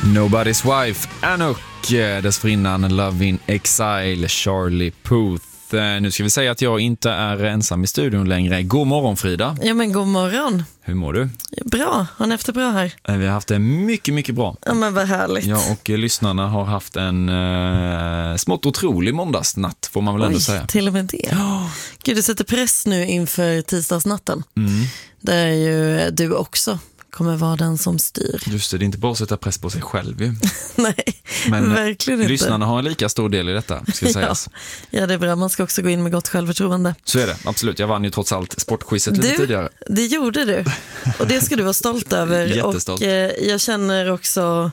Nobody's Wife, Anouk, dessförinnan Love in Exile, Charlie Puth. Nu ska vi säga att jag inte är ensam i studion längre. God morgon, Frida. Ja, men god morgon. Hur mår du? Bra, har ni haft det bra här? Vi har haft det mycket, mycket bra. Ja, men vad härligt. Ja, och lyssnarna har haft en smått otrolig måndagsnatt, får man väl ändå säga. Till och med det. Ja. Gud, du sätter press nu inför tisdagsnatten. Där ju du också kommer vara den som styr. Just det är inte bara att sätta press på sig själv ju. Nej, Men verkligen inte. Lyssnarna har en lika stor del i detta, ska sägas. Ja, det är bra. Man ska också gå in med gott självförtroende. Så är det, absolut. Jag vann ju trots allt sportquizet lite tidigare. Det gjorde du. Och det ska du vara stolt över. Jättestolt. Och jag känner också...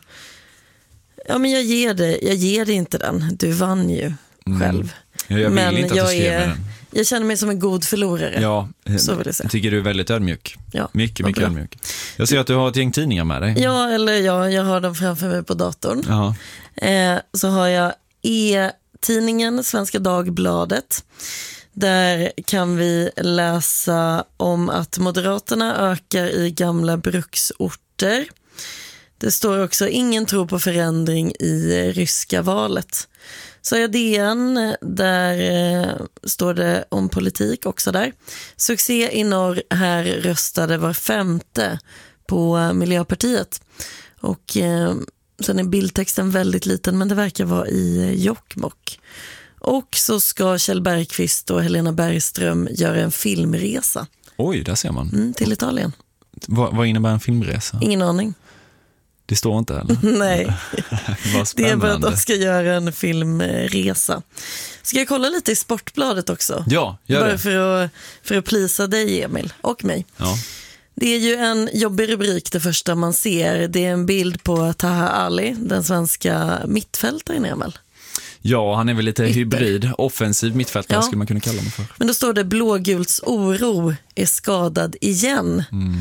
Ja, men jag ger dig inte den. Du vann ju själv. Jag vill men inte att du skriver den. Jag känner mig som en god förlorare. Ja, så vill jag säga. Jag tycker du är väldigt ödmjuk. Ja, mycket ödmjuk. Jag ser att du har ett gäng tidningar med dig. Ja, jag har dem framför mig på datorn. Jaha. Så har jag e-tidningen Svenska Dagbladet. Där kan vi läsa om att Moderaterna ökar i gamla bruksorter. Det står också ingen tror på förändring i ryska valet. Så jag DN, där står det om politik också där. Succé i norr, här röstade var femte på Miljöpartiet. Och sen är bildtexten väldigt liten, men det verkar vara i Jokkmokk. Och så ska Kjell Bergqvist och Helena Bergström göra en filmresa. Oj, där ser man. Till Italien. Vad innebär en filmresa? Ingen aning. Det står inte eller? Nej, det är bara att de ska... ska göra en filmresa. Ska jag kolla lite i Sportbladet också? Ja, gör bara det. för att plisa dig, Emil, och mig. Ja. Det är ju en jobbig rubrik det första man ser. Det är en bild på Taha Ali, den svenska mittfältaren, Emil. Ja, han är väl lite hybrid, offensiv mittfältare skulle man kunna kalla honom för. Men då står det blågults oro är skadad igen.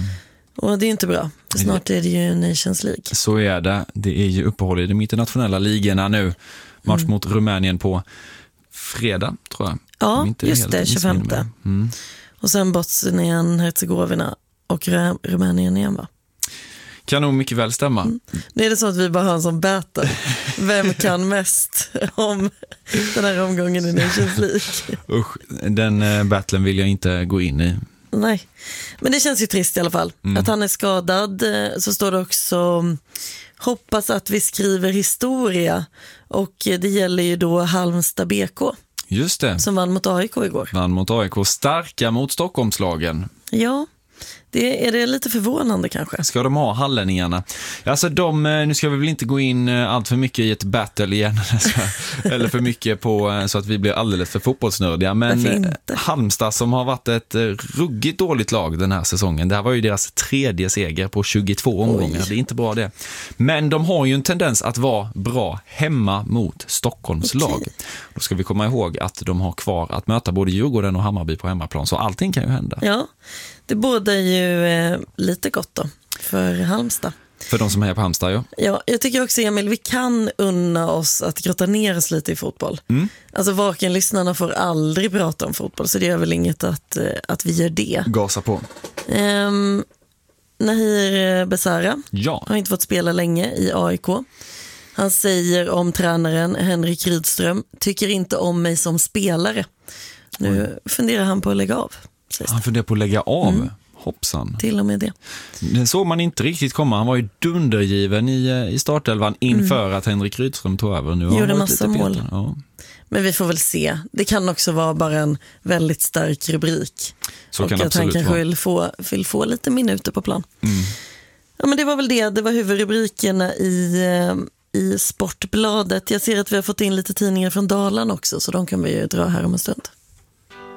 Och det är inte bra, för snart är det ju Nations League. Så är det. Det är ju uppehåll i de internationella ligorna nu. Match mot Rumänien på fredag, tror jag. Ja, just det, 25. Och sen Bosnien, Herzegovina och Rumänien igen, va? Kan nog mycket väl stämma. Det är det så att vi bara har en sån battle. Vem kan mest om den här omgången i Nations League? Usch, den battlen vill jag inte gå in i. Nej, men det känns ju trist i alla fall. Att han är skadad. Så står det också hoppas att vi skriver historia. Och det gäller ju då Halmstad BK. Just det. Som vann mot AIK igår. Vann mot AIK, starka mot Stockholmslagen. Ja, är det lite förvånande kanske? Ska de ha hallänningarna? Alltså nu ska vi väl inte gå in allt för mycket i ett battle igen. Eller för mycket på så att vi blir alldeles för fotbollsnördiga. Men Halmstad som har varit ett ruggigt dåligt lag den här säsongen. Det här var ju deras 3:e seger på 22 omgångar. Det är inte bra det. Men de har ju en tendens att vara bra hemma mot Stockholms lag. Då ska vi komma ihåg att de har kvar att möta både Djurgården och Hammarby på hemmaplan. Så allting kan ju hända. Ja, det båda ju lite gott då för Halmstad. För de som är på Halmstad, ja. Ja, jag tycker också, Emil, vi kan unna oss att grotta ner oss lite i fotboll. Alltså Vaken-lyssnarna får aldrig prata om fotboll, så det är väl inget att vi gör det. Gasa på. Nahir Besara har inte fått spela länge i AIK. Han säger om tränaren Henrik Rydström, tycker inte om mig som spelare. Nu funderar han på att lägga av. Han funderar på att lägga av. Hoppsan. Till och med det. Den såg man inte riktigt komma. Han var ju dundergiven i startelvan inför att Henrik Rydström tog över. Nu gjorde massa mål. Ja. Men vi får väl se. Det kan också vara bara en väldigt stark rubrik. Så och kan att han kanske vill få lite minuter på plan. Ja, men det var väl det. Det var huvudrubrikerna i Sportbladet. Jag ser att vi har fått in lite tidningar från Dalarna också, så de kan vi ju dra här om en stund.